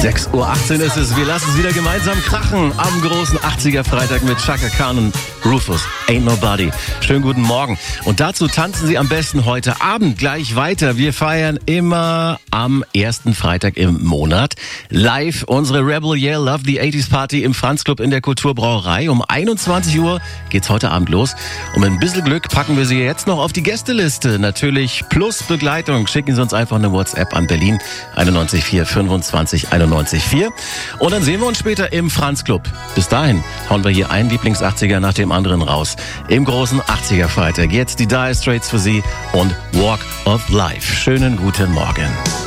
6:18 Uhr ist es. Wir lassen es wieder gemeinsam krachen am großen 80er Freitag mit Chaka Khan und Rufus. Ain't Nobody. Schönen guten Morgen. Und dazu tanzen Sie am besten heute Abend gleich weiter. Wir feiern immer am ersten Freitag im Monat live unsere Rebel Yell Love the 80s Party im Franz Club in der Kulturbrauerei. Um 21 Uhr geht's heute Abend los. Und mit ein bisschen Glück packen wir Sie jetzt noch auf die Gästeliste. Natürlich plus Begleitung. Schicken Sie uns einfach eine WhatsApp an Berlin 91 25 91 4. Und dann sehen wir uns später im Franz Club. Bis dahin hauen wir hier einen Lieblings-80er nach dem anderen raus. Im großen 80er Freitag. Jetzt die Dire Straits für Sie und Walk of Life. Schönen guten Morgen.